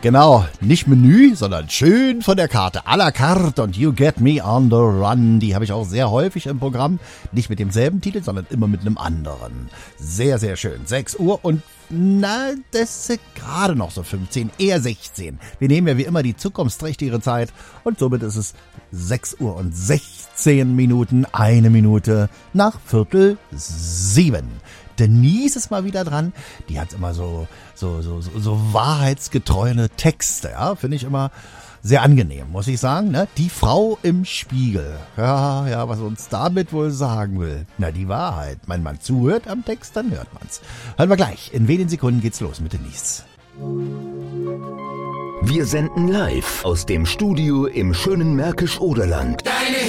Genau, nicht Menü, sondern schön von der Karte, à la carte und You Get Me on the Run. Die habe ich auch sehr häufig im Programm. Nicht mit demselben Titel, sondern immer mit einem anderen. Sehr, sehr schön. 6 Uhr und das ist gerade noch so 15, eher 16. Wir nehmen ja wie immer die zukunftsträchtigere Zeit und somit ist es 6 Uhr und 16 Minuten, 1 Minute nach 6:45. Denise ist mal wieder dran. Die hat immer so wahrheitsgetreue Texte, ja, finde ich immer sehr angenehm, muss ich sagen, ne? Die Frau im Spiegel. Ja, was uns damit wohl sagen will. Na, die Wahrheit. Wenn man zuhört am Text, dann hört man's. Hören wir gleich. In wenigen Sekunden geht's los mit Denise. Wir senden live aus dem Studio im schönen Märkisch-Oderland.